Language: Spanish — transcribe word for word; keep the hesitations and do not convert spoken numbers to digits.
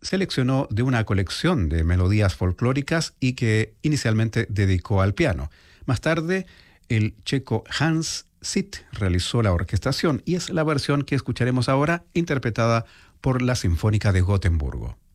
seleccionó de una colección de melodías folclóricas y que inicialmente dedicó al piano. Más tarde, el checo Hans Zith realizó la orquestación y es la versión que escucharemos ahora, interpretada por la Sinfónica de Gotemburgo.